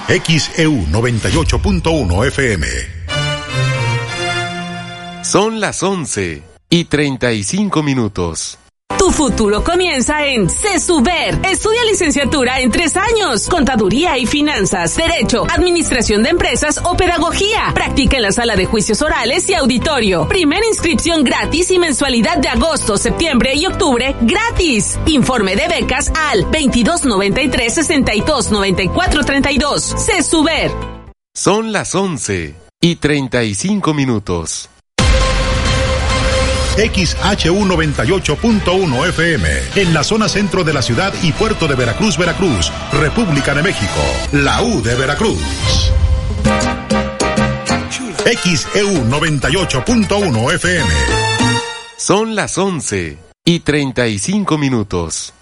XEU 98.1 FM. Son las 11:35. Tu futuro comienza en CESUBER. Estudia licenciatura en 3 años. Contaduría y finanzas, derecho, administración de empresas o pedagogía. Practica en la sala de juicios orales y auditorio. Primera inscripción gratis y mensualidad de agosto, septiembre y octubre gratis. Informe de becas al 2293-629432. CESUBER. Son las 11:35. XHU 98.1 FM, en la zona centro de la ciudad y puerto de Veracruz, Veracruz, República de México, la U de Veracruz. XEU 98.1 FM. Son las 11:35.